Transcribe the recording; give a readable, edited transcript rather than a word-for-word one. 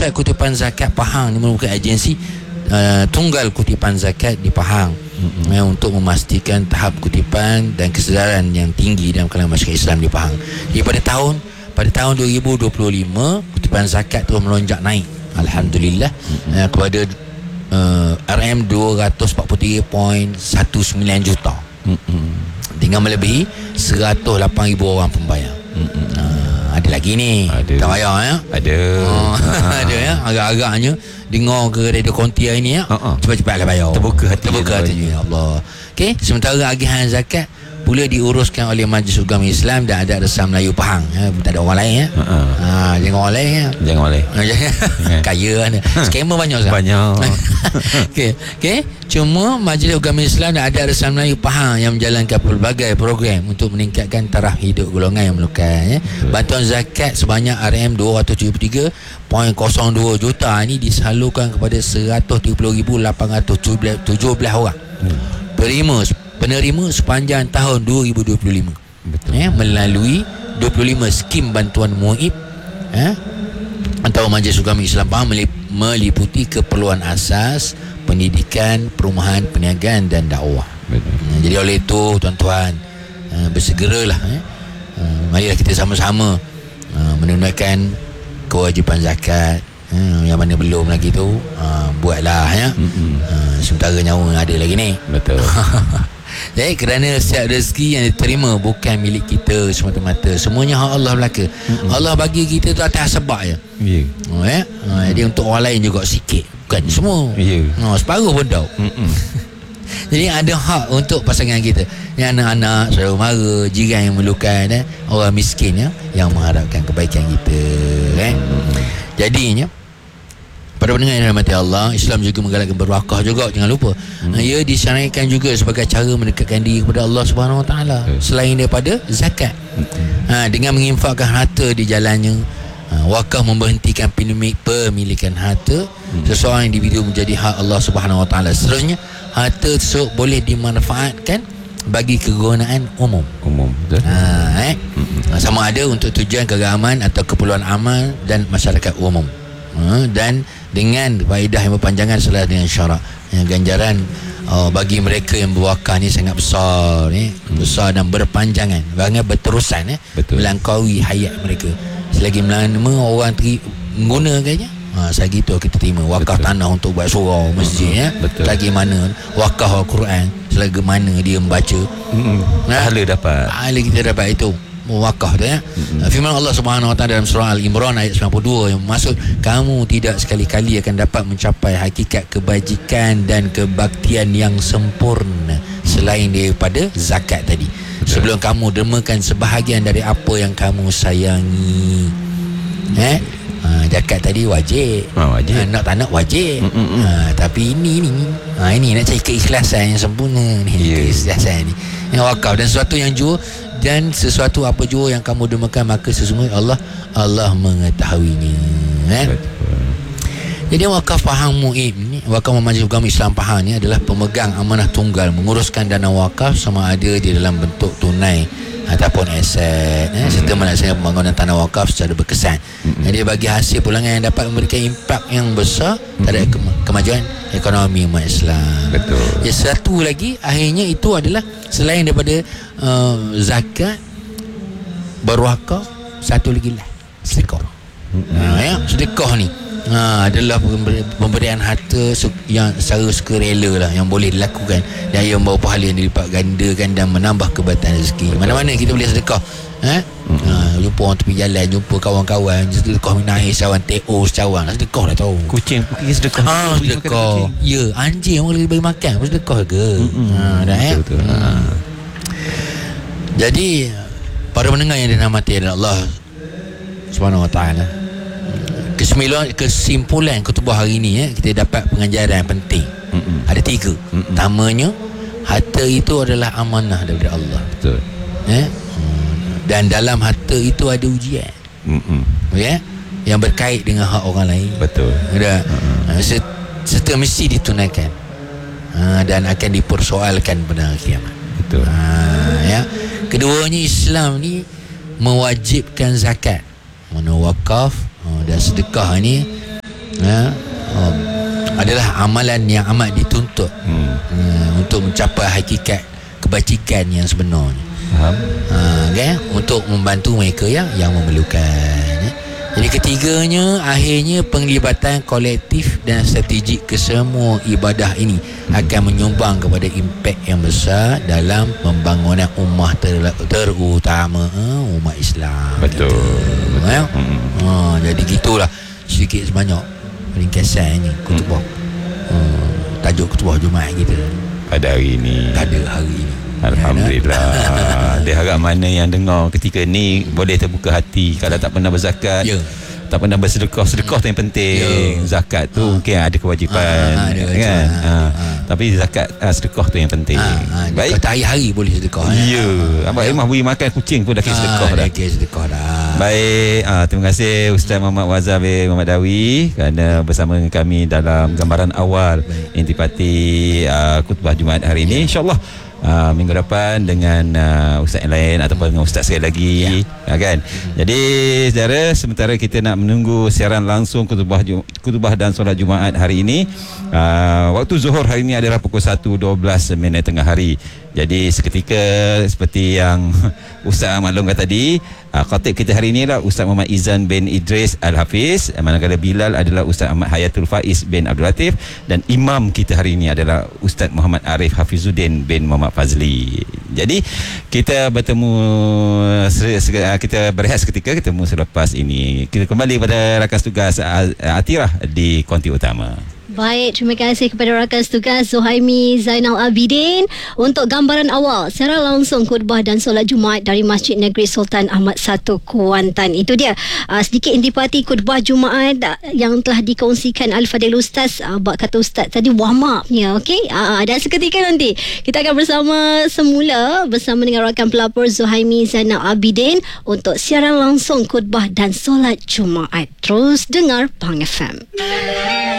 Pusat Kutipan Zakat Pahang ni merupakan agensi tunggal kutipan zakat di Pahang untuk memastikan tahap kutipan dan kesedaran yang tinggi dalam kalangan masyarakat Islam di Pahang. Jadi pada tahun 2025 kutipan zakat terus melonjak naik, alhamdulillah, kepada RM 243.19 juta dengan melebihi 108,000 orang pembayar. Ada lagi ni tak payah ya. Ada ada ya. Agak-agaknya dengar ke radio Konti hari ni ya. Cepat-cepatlah bayar. Terbuka hati ya Allah. Okey, sementara agihan zakat pula diuruskan oleh Majlis Ugama Islam dan Adat Resam Melayu Pahang. Tak ada orang lain ya. Jangan orang lain ya. Jangan orang lain. Kaya kan. Skamer banyak sekarang. Banyak. Okey. Cuma Majlis Ugama Islam dan Adat Resam Melayu Pahang yang menjalankan pelbagai program untuk meningkatkan taraf hidup golongan yang memerlukan ya. Bantuan zakat sebanyak RM 273.02 juta ini disalurkan kepada 130,817 orang. Penerima sepanjang tahun 2025. Betul. Melalui 25 skim bantuan muib antara Majlis Ugama Islam Pahang meliputi keperluan asas, pendidikan, perumahan, perniagaan dan dakwah. Jadi oleh itu tuan-tuan, bersegeralah marilah kita sama-sama menunaikan kewajipan zakat. Yang mana belum lagi tu buatlah ya. Sementara nyawa ada lagi ni. Betul. Jadi kerana setiap rezeki yang diterima bukan milik kita semata-mata, semuanya hak Allah belaka. Allah bagi kita tu atas sebab je. Jadi untuk orang lain juga sikit, bukan semua. Separuh pun tak. Jadi ada hak untuk pasangan kita, yang anak-anak, saudara mara, jiran yang memerlukan, orang miskin yang mengharapkan kebaikan kita. Jadinya para pendengar yang dirahmati Allah, Islam juga menggalakkan berwakaf juga, jangan lupa. Ia disyariatkan juga sebagai cara mendekatkan diri kepada Allah Subhanahu Wa Taala selain daripada zakat. Dengan menginfakkan harta di jalannya, wakaf memberhentikan pemilikan harta seseorang individu menjadi hak Allah Subhanahu Wa Taala. Seterusnya, harta tersebut boleh dimanfaatkan bagi kegunaan umum. Betul. Sama ada untuk tujuan keagamaan atau keperluan amal dan masyarakat umum. Dan dengan faedah yang berpanjangan selaras dengan syarak. Ganjaran bagi mereka yang berwakaf ni sangat besar besar dan berpanjangan, bahkan berterusan melangkaui hayat mereka. Selagi mana orang menggunakannya, selagi itu kita terima. Wakaf tanah untuk buat surau masjid selagi mana wakaf Al-Quran, selagi mana dia membaca, pahala dapat. Pahala kita dapat itu wakaf tu firman Allah Subhanahu Wa Taala dalam surah Al-Imran ayat 92 yang maksud, kamu tidak sekali-kali akan dapat mencapai hakikat kebajikan dan kebaktian yang sempurna selain daripada zakat tadi, sebelum kamu dermakan sebahagian dari apa yang kamu sayangi. Zakat tadi wajib, nak tak nak wajib. Tapi ini nak cari keikhlasan yang sempurna ni. Keikhlasan ni yang wakaf, dan sesuatu yang jua, dan sesuatu apa jua yang kamu dermakan, maka sesungguhnya Allah mengetahuinya. Jadi wakaf Pahang Muib ni, wakaf Majlis Ugama Islam Pahang ni adalah pemegang amanah tunggal menguruskan dana wakaf sama ada di dalam bentuk tunai ataupun aset, serta melaksanakan pembangunan tanah wakaf secara berkesan. Jadi bagi hasil pulangan yang dapat memberikan impak yang besar terhadap kemajuan ekonomi umat Islam. Betul. Ya, satu lagi akhirnya itu adalah selain daripada zakat, berwakaf, satu lagi lah sedekah. Sedekah ni adalah pemberian harta yang secara sukarela lah, yang boleh dilakukan dan yang membawa pahala yang dilipat gandakan dan menambah kebaikan rezeki. Mana-mana kita boleh sedekah. Jumpa orang tepi jalan, jumpa kawan-kawan, sedekah minum air cawan, TO cawan, sedekah dah tahu. Kucing pergi sedekah. Sedekah. Ya, anjing orang bagi makan pun sedekah ke? Betul. Jadi para pendengar yang dirahmati Allah Subhanahu Wa Taala, kesimpulan khutbah hari ni kita dapat pengajaran yang penting. Ada 3. Pertamanya, harta itu adalah amanah daripada Allah. Betul. Dan dalam harta itu ada ujian. Yang berkait dengan hak orang lain. Betul. Serta mesti ditunaikan. Dan akan dipersoalkan pada hari kiamat. Betul. Keduanya, Islam ni mewajibkan zakat, wakaf dan sedekah ni adalah amalan yang amat dituntut untuk mencapai hakikat kebajikan yang sebenarnya. Okay? Untuk membantu mereka yang memerlukan. Jadi ketiganya, akhirnya penglibatan kolektif dan strategik kesemua ibadah ini akan menyumbang kepada impak yang besar dalam pembangunan ummah terutama umat Islam. Betul. Jadi gitulah sedikit sebanyak ringkasannya khutbah. Tajuk khutbah Jumaat kita pada hari ini. Alhamdulillah. Dia harap mana yang dengar ketika ni boleh terbuka hati. Kalau tak pernah berzakat, tak pernah bersedekah tu yang penting. Zakat tu mungkin ada kewajipan, kan? Tapi zakat, sedekah tu yang penting. Baik. Kata hari-hari boleh sedekah. Ya. Abang Imam beri makan kucing pun dah kira sedekah dah. Baik. Terima kasih Ustaz Muhammad Wazar bin Muhammad Dawi kerana bersama dengan kami dalam gambaran awal intipati khutbah Jumaat hari ini. InsyaAllah minggu depan dengan ustaz yang lain ataupun dengan ustaz sekali lagi, kan. Jadi saudara, sementara kita nak menunggu siaran langsung khutbah dan solat Jumaat hari ini, waktu zuhur hari ini adalah pukul 1.12 tengah hari. Jadi seketika seperti yang Ustaz maklum tadi, khatib kita hari ini adalah Ustaz Muhammad Izan bin Idris Al-Hafiz, manakala Bilal adalah Ustaz Ahmad Hayatul Faiz bin Abdul Latif, dan imam kita hari ini adalah Ustaz Muhammad Arif Hafizuddin bin Muhammad Fazli. Jadi kita bertemu, kita berehat seketika, ketemu selepas ini. Kita kembali pada rakan tugas Atirah di konti utama. Baik, terima kasih kepada rakan tugas Zuhaimi Zainal Abidin untuk gambaran awal secara langsung khutbah dan solat Jumaat dari Masjid Negeri Sultan Ahmad I Kuantan. Itu dia sedikit intipati khutbah Jumaat yang telah dikongsikan Al-Fadil Ustaz. Bak kata Ustaz tadi warm up-nya, okey? Dan seketika nanti kita akan bersama semula bersama dengan rakan pelapor Zuhaimi Zainal Abidin untuk siaran langsung khutbah dan solat Jumaat. Terus dengar Pang FM.